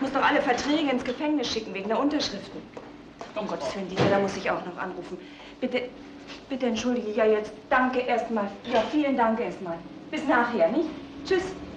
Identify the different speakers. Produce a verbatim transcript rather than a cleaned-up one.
Speaker 1: muss doch alle Verträge ins Gefängnis schicken wegen der Unterschriften. Um Gottes Willen, Dieter, da muss ich auch noch anrufen. Bitte, bitte entschuldige. Ja, jetzt danke erstmal. Ja, vielen Dank erstmal. Bis nachher, nicht? Tschüss.